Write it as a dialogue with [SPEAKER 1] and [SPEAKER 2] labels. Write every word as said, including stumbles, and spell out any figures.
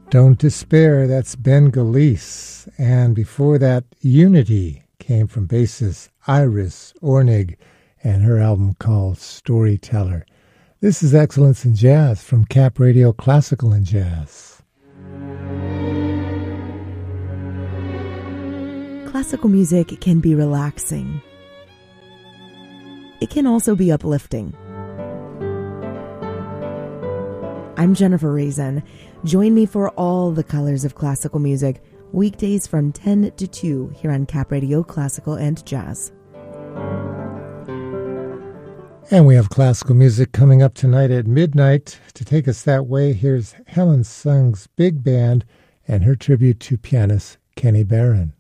[SPEAKER 1] Don't Despair, that's Ben Galice. And before that, Unity came from bassist Iris Ornig and her album called Storyteller. This is Excellence in Jazz from Cap Radio Classical and Jazz.
[SPEAKER 2] Classical music can be relaxing. It can also be uplifting. I'm Jennifer Raisin. Join me for all the colors of classical music, weekdays from ten to two here on Cap Radio Classical and Jazz.
[SPEAKER 1] And we have classical music coming up tonight at midnight. To take us that way, here's Helen Sung's Big Band and her tribute to pianist Kenny Barron.